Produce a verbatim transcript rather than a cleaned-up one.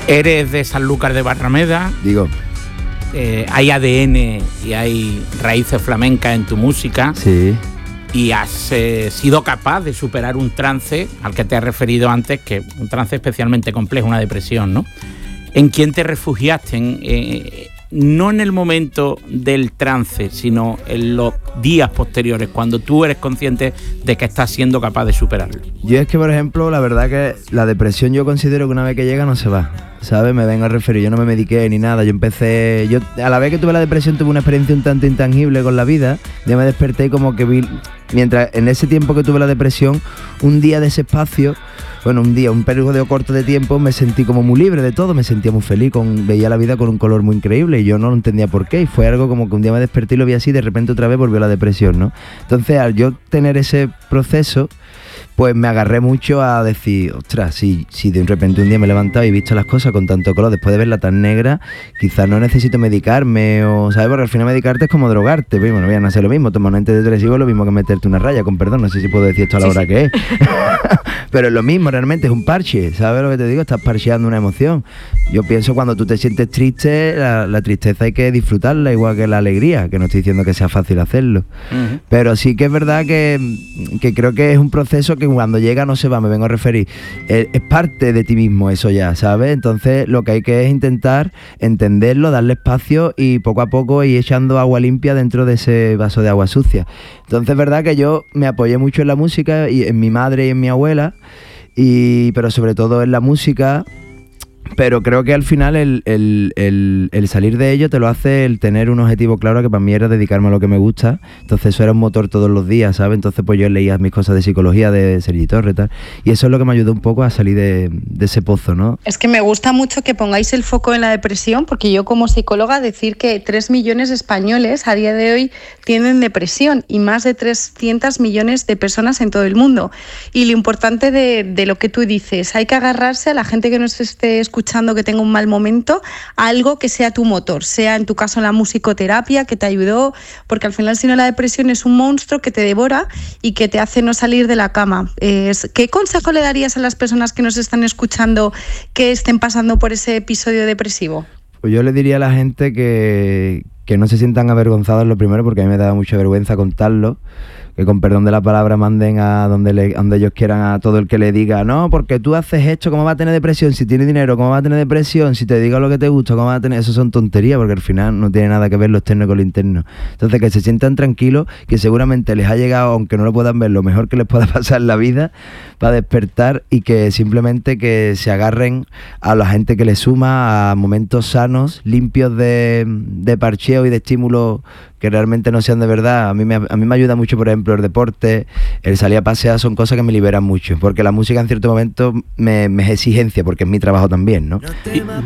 Eres de Sanlúcar de Barrameda. Digo. Eh, hay A D N y hay raíces flamencas en tu música. Sí. Y has eh, sido capaz de superar un trance al que te has referido antes, que un trance especialmente complejo, una depresión, ¿no? ¿En quién te refugiaste? En, eh, no en el momento del trance, sino en los días posteriores, cuando tú eres consciente de que estás siendo capaz de superarlo. Yo es que, por ejemplo, la verdad que la depresión yo considero que una vez que llega no se va, ¿sabes? Me vengo a referir, yo no me mediqué ni nada, yo empecé, yo a la vez que tuve la depresión tuve una experiencia un tanto intangible con la vida, ya me desperté y como que vi, mientras en ese tiempo que tuve la depresión, un día de ese espacio, bueno, un día, un periodo corto de tiempo, me sentí como muy libre de todo, me sentía muy feliz, con, veía la vida con un color muy increíble y yo no lo entendía por qué, y fue algo como que un día me desperté y lo vi así, y de repente otra vez volvió la depresión, ¿no? Entonces, al yo tener ese proceso, pues me agarré mucho a decir, ostras, si, si de repente un día me he levantado y he visto las cosas con tanto color, después de verla tan negra, quizás no necesito medicarme, o, ¿sabes? Porque al final medicarte es como drogarte, pues, bueno, voy a no hacer lo mismo, tomar un antidepresivo es lo mismo que meterte una raya, con perdón, no sé si puedo decir esto a la sí, hora sí. que es, pero es lo mismo, realmente es un parche, ¿sabes lo que te digo? Estás parcheando una emoción. Yo pienso cuando tú te sientes triste, la, la tristeza hay que disfrutarla igual que la alegría, que no estoy diciendo que sea fácil hacerlo, uh-huh. Pero sí que es verdad que, que creo que es un proceso que cuando llega no se va, me vengo a referir, es, es parte de ti mismo eso ya, ¿sabes? Entonces lo que hay que es intentar entenderlo, darle espacio y poco a poco ir echando agua limpia dentro de ese vaso de agua sucia. Entonces es verdad que yo me apoyé mucho en la música, y en mi madre y en mi abuela, y, pero sobre todo en la música. Pero creo que al final el, el, el, el salir de ello te lo hace el tener un objetivo claro, que para mí era dedicarme a lo que me gusta. Entonces eso era un motor todos los días, ¿sabes? Entonces pues yo leía mis cosas de psicología, de Sergi Torres, tal. Y eso es lo que me ayudó un poco a salir de, de ese pozo, ¿no? Es que me gusta mucho que pongáis el foco en la depresión, porque yo como psicóloga decir que tres millones de españoles a día de hoy tienen depresión y más de trescientos millones de personas en todo el mundo. Y lo importante de, de lo que tú dices, hay que agarrarse a la gente que nos esté escuchando escuchando que tenga un mal momento, algo que sea tu motor, sea en tu caso la musicoterapia que te ayudó, porque al final si no la depresión es un monstruo que te devora y que te hace no salir de la cama. Es, ¿qué consejo le darías a las personas que nos están escuchando que estén pasando por ese episodio depresivo? Pues yo le diría a la gente que, que no se sientan avergonzados lo primero, porque a mí me da mucha vergüenza contarlo, que con perdón de la palabra manden a donde, le, donde ellos quieran a todo el que le diga, no, porque tú haces esto, ¿cómo va a tener depresión? Si tienes dinero, ¿cómo va a tener depresión? Si te digo lo que te gusta, ¿cómo va a tener? Eso son tonterías, porque al final no tiene nada que ver lo externo con lo interno. Entonces que se sientan tranquilos, que seguramente les ha llegado, aunque no lo puedan ver, lo mejor que les pueda pasar en la vida para despertar, y que simplemente que se agarren a la gente que les suma, a momentos sanos, limpios de, de parcheo y de estímulo que realmente no sean de verdad. A mí me, a mí me ayuda mucho, por ejemplo, el deporte, el salir a pasear, son cosas que me liberan mucho, porque la música en cierto momento me, me es exigencia, porque es mi trabajo también, ¿no? Y